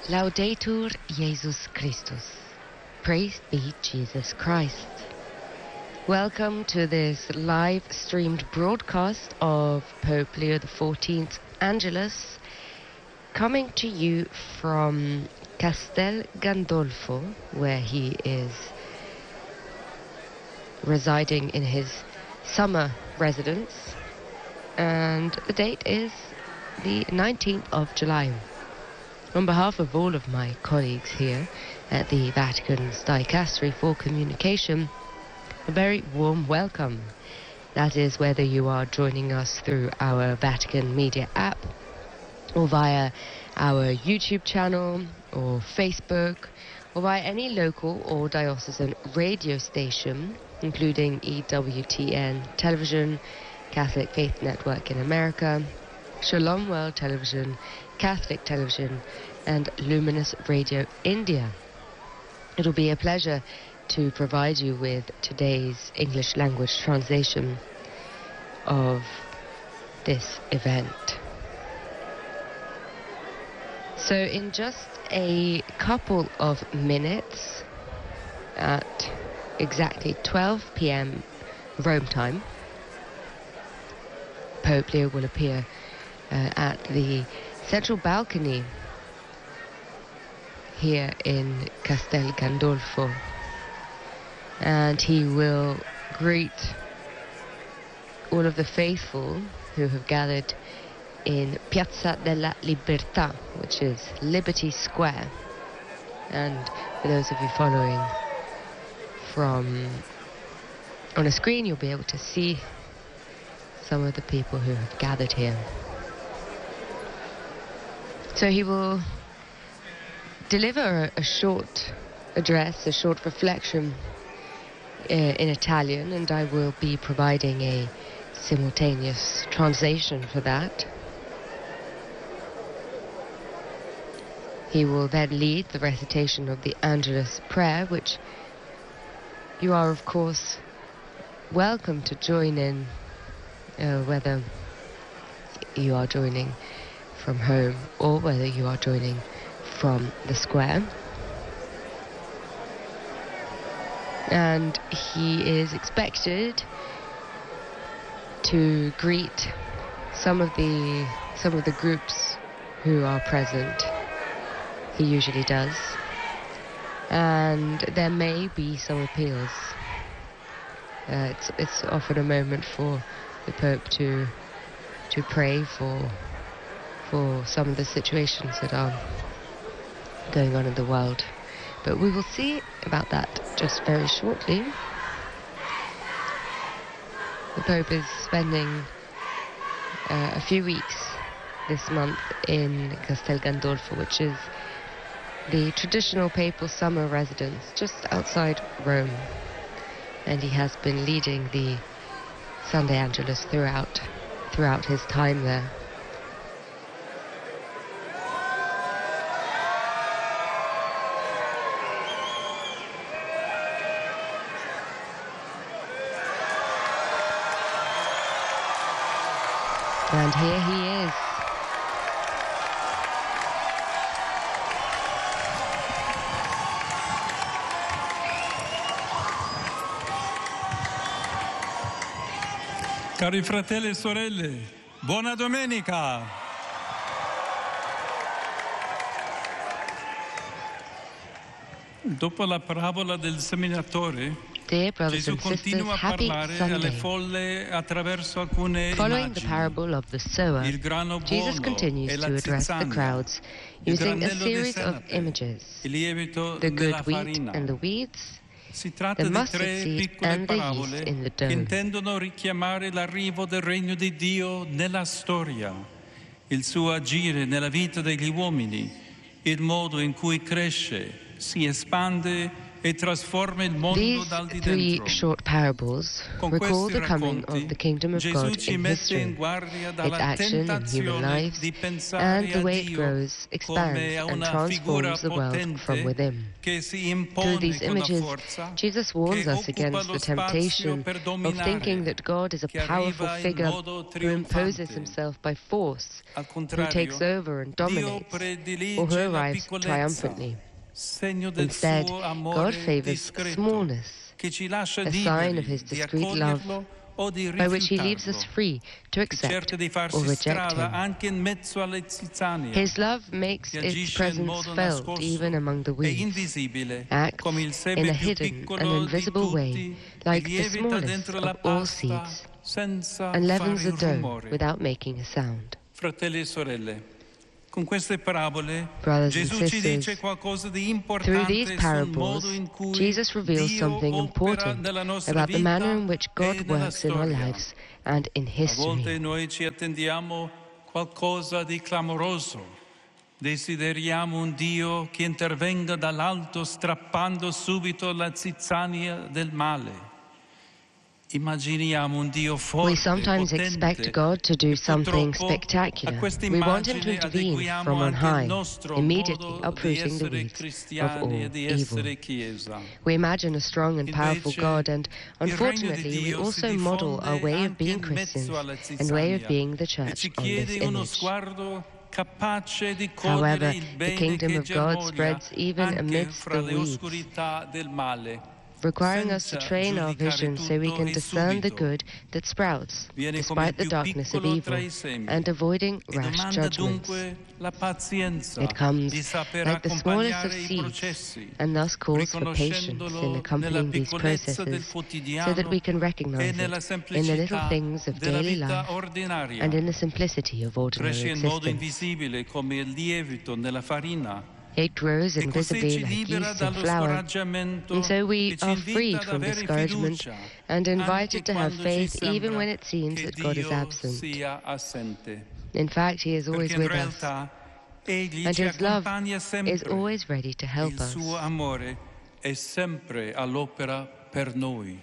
Laudetur Jesus Christus. Praised be Jesus Christ. Welcome to this live-streamed broadcast of Pope Leo XIV Angelus, coming to you from Castel Gandolfo, where he is residing in his summer residence, and the date is the 19th of July. On behalf of all of my colleagues here at the Vatican's Dicastery for Communication, a very warm welcome. That is whether you are joining us through our Vatican Media app, or via our YouTube channel, or Facebook, or via any local or diocesan radio station, including EWTN Television, Catholic Faith Network in America, Shalom World Television, Catholic Television, and Luminous Radio India. It'll be a pleasure to provide you with today's English language translation of this event. So in just a couple of minutes, at exactly 12 p.m. Rome time, Pope Leo will appear at the central balcony here in Castel Gandolfo, and he will greet all of the faithful who have gathered in Piazza della Libertà, which is Liberty Square. And for those of you following from on a screen, you'll be able to see some of the people who have gathered here. So he will deliver a short address, a short reflection in Italian, and I will be providing a simultaneous translation for that. He will then lead the recitation of the Angelus prayer, which you are, of course, welcome to join in, whether you are joining from home or whether you are joining from the square. And he is expected to greet some of the groups who are present. He usually does, and there may be some appeals. It's often a moment for the Pope to pray for some of the situations that are going on in the world. But we will see about that just very shortly. The Pope is spending a few weeks this month in Castel Gandolfo, which is the traditional papal summer residence just outside Rome. And he has been leading the Sunday Angelus throughout his time there. And here he is. Cari fratelli e sorelle, buona domenica! Dopo la parabola del seminatore, Dear brothers Gesù and sisters, continua a happy parlare alle Sunday. folle attraverso alcune Following the immagini. parable of the sower, Il grano Jesus buono continues e la to address the zizzania, crowds il using a granello di series of senape, images: il lievito the nella good wheat farina. and the weeds, Si tratta the di mustard tre seed piccole and the parabole yeast in the che dough. intendono richiamare l'arrivo del regno di Dio nella storia, il suo agire nella vita degli uomini, il modo in cui cresce, si espande e trasforma il mondo These dal di three dentro. short parables Con recall questi the coming racconti, of the kingdom of Gesù God ci in mette in history, guardia its dalla action in human tentazione lives, di and pensare the a way it Dio grows, expands, come a and una figura transforms the world from potente within. che si Through impone these con la images, forza, Jesus warns che us occupa against lo the spazio temptation per of thinking dominare, that God is a che powerful arriva in figure modo who imposes trionfante. himself by force, Al who takes contrario, over and Dio dominates, or who predilige la arrives piccolezza, triumphantly. segno del Instead, suo God amore favors discreto, smallness, che ci lascia a sign of liberi his di discreet love, accoglierlo o di by which he leaves us rifiutarlo, free to che accept cerca di or farsi reject strada him. anche in mezzo alle zizzanie, His love makes che its agisce in presence modo felt nascosto even among the e weeds, invisibile, acts come il in seme a più hidden and piccolo di invisible way, tutti, che like the lievita smallest dentro la of all pasta seeds, senza and fare leavens the un dough rumore. without making a sound. Fratelli e sorelle, con queste parabole Brothers and Gesù ci dice sisters, qualcosa di through these importante sul parables, modo in cui Jesus reveals Dio something opera important nella nostra about the manner vita in which e God nella works in our storia. lives and in A volte history. noi ci attendiamo qualcosa di clamoroso. Desideriamo un Dio che intervenga dall'alto strappando subito la zizzania del male. Immaginiamo un Dio forte, We sometimes expect potente, God to do e something purtroppo a spectacular. questa We want Him to immagine intervene adeguiamo from on anche il high, nostro immediately modo di uprooting the essere weeds of cristiani e all di evil. essere Chiesa. We imagine a strong and powerful Invece, God, and il regno di unfortunately, we Dio si also model our diffonde way of anche being in Christians mezzo alla and way of zizzania being the e church ci on this chiede uno image. sguardo capace di However, cogliere il the bene kingdom che of God germoglia spreads even anche amidst fra the le weeds, oscurità del male, requiring us to senza train our giudicare vision so we tutto can e discern the subito. good that sprouts, Viene come il despite the più darkness of piccolo tra evil, i semi and avoiding e rash domanda judgments. dunque la pazienza It comes di saper like the smallest of accompagnare i seeds, processi, and thus calls for patience in riconoscendolo nella accompanying these piccolezza del processes, so that quotidiano we can e recognize nella it in the little semplicità things of della daily vita life ordinaria. and in the simplicity of ordinary Cresce in modo existence. invisibile come il lievito nella farina It grows e così invisibly ci like libera yeast in dallo flour, scoraggiamento and so we e ci are invita freed ad from avere discouragement fiducia and anche invited to have quando ci faith even sembra when it seems che that God is Dio absent. sia assente. In fact, He is always Perché in with us, realtà Egli and ci His love accompagna is sempre. always ready to help Il suo us. amore è sempre all'opera per noi.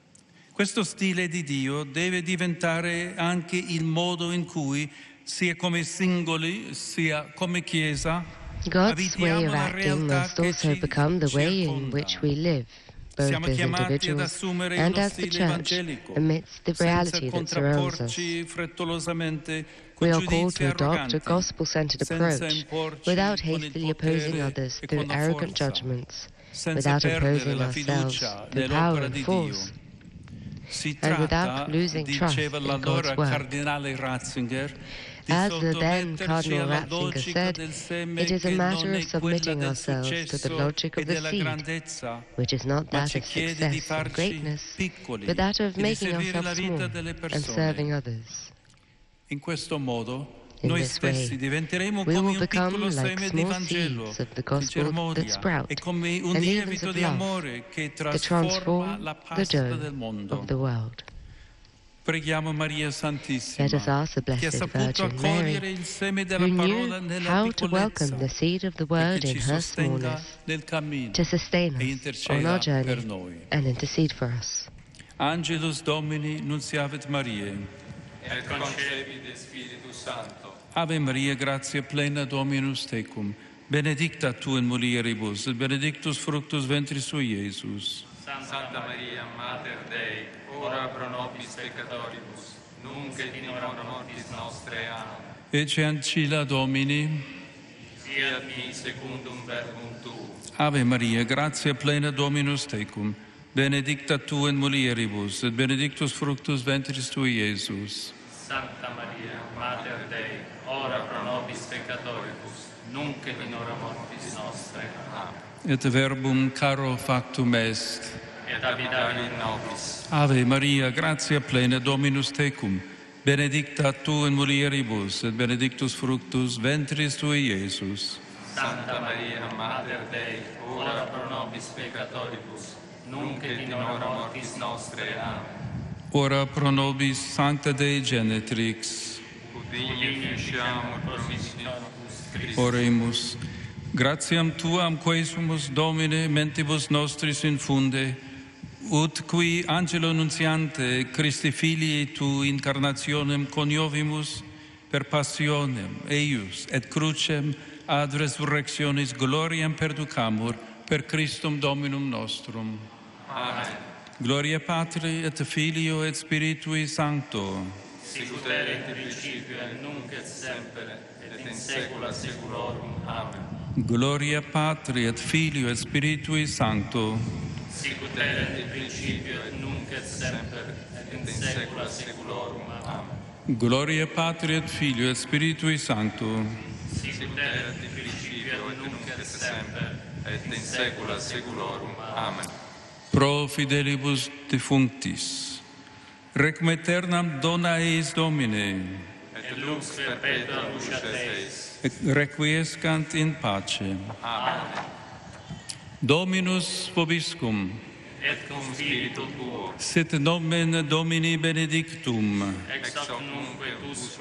Questo stile di Dio deve diventare anche il modo in cui, sia come singoli, sia come Chiesa, God's way abitiamo of la acting realtà must che also ci become the way in circonda. which we live, both Siamo as chiamati ad individuals assumere and uno as the stile church, evangelico, amidst the senza reality that surrounds us. contrapporci frettolosamente con We are called giudizi to adopt a arroganti, gospel-centered senza approach, imporci without con il hastily opposing potere others e through con la arrogant forza, judgments, senza without perdere imposing la ourselves fiducia through power nell'opera and di force, Dio. Si and without tratta, losing trust diceva in l'allora God's word. cardinale Ratzinger, di As the then sottometterci Cardinal alla Ratzinger logica said, del seme it is a che matter non of è quella submitting del ourselves to the successo logic e of the della seed, grandezza, which is not ma that ci of chiede di success and farci greatness, piccoli but that of e di making servire la ourselves vita small delle and serving persone. others. In questo modo In noi this stessi way, diventeremo we come will un piccolo become like seme di small Vangelo seeds of the che gospel that germoglia sprout, e come un and leavens lievito of di love amore che that trasforma transform la the pasta dough del mondo. of the world. Preghiamo Maria Let Santissima, us ask the che ha Blessed saputo Virgin accogliere Mary, il seme who della knew parola nella how to welcome piccolezza, the seed of the perché word in ci her sostenga smallness, nel cammino to sustain e us on our interceda journey per noi. and intercede for us. Angelus Domini nunciavit Mariae. Et concepi de Spiritus Sancto. Ave Maria, gratia plena Dominus tecum, benedicta tu in mulieribus, et benedictus fructus ventris sui, Iesus. Santa Maria, Mater Dei, ora pro nobis peccatoribus, nunc et in hora mortis nostre. Amen. Ecce ancilla Domini. Fiat mi secundum verbum tuum. Ave Maria, gratia plena Dominus tecum, benedicta tu in mulieribus, et benedictus fructus ventris tui, Iesus. Santa Maria, Mater Dei, ora pro nobis peccatoribus, nunc et in hora mortis nostre. Amen. Et verbum caro factum est. Et habitavit in nobis. Ave Maria, gratia plena Dominus tecum, benedicta tu in mulieribus, et benedictus fructus ventris tui, Iesus. Santa Maria, Mater Dei, ora pro nobis peccatoribus, nunc et in hora mortis nostre. Amen. Ora pro nobis Sancta Dei Genetrix. Ut digni finisciamur promissionibus Christi. Oremus. Gratiam tuam quesumus Domine mentibus nostris infunde, ut qui angelo nuntiante Christi filii tu incarnationem coniovimus per passionem eius et crucem ad resurrectionis gloriam perducamur per Christum Dominum nostrum. Amen. Gloria Patri et Filio et Spiritui Sancto. Sicut erat in principio et nunc et semper et in saecula saeculorum. Amen. Gloria Patri et Filio et Spiritui Sancto. Sicut erat in principio et nunc et semper et in saecula saeculorum. Amen. Gloria Patri et Filio et Spiritui Sancto. Sicut erat in principio et nunc et semper et in saecula saeculorum. Amen. Pro fidelibus defunctis, requiem aeternam dona eis Domine, Et lux perpetua luceat eis. et requiescant in pace. Amen. Dominus vobiscum, Et cum spiritu tuo, sit nomen Domini benedictum, ex hoc nunc et usque